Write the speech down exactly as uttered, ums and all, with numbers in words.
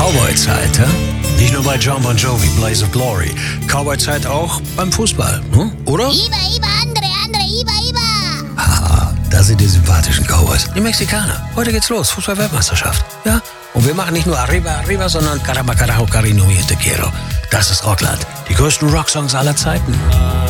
Cowboy-Zeit, ja? Nicht nur bei John Bon Jovi, Blaze of Glory. Cowboy-Zeit auch beim Fußball, hm? Oder? Iba, Iba, andere, andere, Iba, Iba. Haha, da sind die sympathischen Cowboys. Die Mexikaner. Heute geht's los, Fußball-Weltmeisterschaft. Ja? Und wir machen nicht nur Arriba, Arriba, sondern Caramba, Carajo, Carino, y Te Quiero. Das ist Rockland. Die größten Rocksongs aller Zeiten.